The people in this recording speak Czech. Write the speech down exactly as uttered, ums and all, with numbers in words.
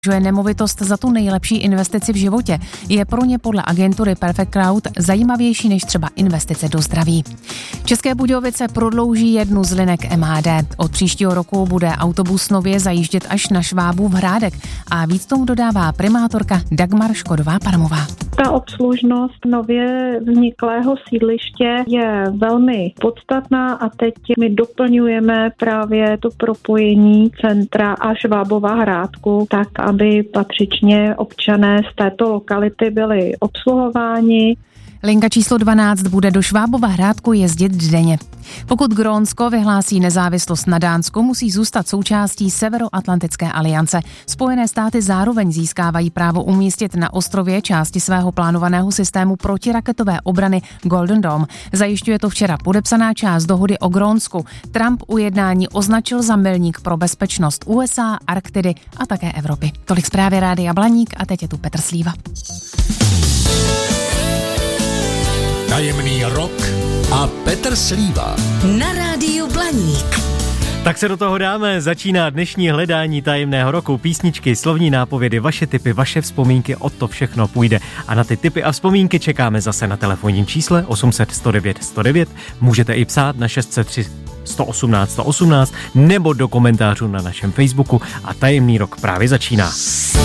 Že je nemovitost za tu nejlepší investici v životě. Je pro ně podle agentury Perfect Crowd zajímavější než třeba investice do zdraví. České Budějovice prodlouží jednu z linek M H D. Od příštího roku bude autobus nově zajíždět až na Švábův Hrádek a víc tomu dodává primátorka Dagmar Škodová-Parmová. Ta obslužnost nově vzniklého sídliště je velmi podstatná a teď my doplňujeme právě to propojení centra a Švábova Hrádku, tak aby patřičně občané z této lokality byli obsluhováni. Linka číslo dvanáct bude do Švábova Hrádku jezdit denně. Pokud Grónsko vyhlásí nezávislost na Dánsku, musí zůstat součástí Severoatlantické aliance. Spojené státy zároveň získávají právo umístit na ostrově části svého plánovaného systému protiraketové obrany Golden Dome. Zajišťuje to včera podepsaná část dohody o Grónsku. Trump ujednání označil za milník pro bezpečnost U S A, Arktidy a také Evropy. Tolik zprávy Rádia Blaník a teď je tu Petr Slíva. Tajemný rok a Petr Slíva. Na rádiu Blaník. Tak se do toho dáme, začíná dnešní hledání tajemného roku, písničky, slovní nápovědy, vaše tipy, vaše vzpomínky, o to všechno půjde. A na ty tipy a vzpomínky čekáme zase na telefonním čísle osm set sto devět sto devět, můžete i psát na šest set tři sto osmnáct sto osmnáct nebo do komentářů na našem Facebooku a tajemný rok právě začíná.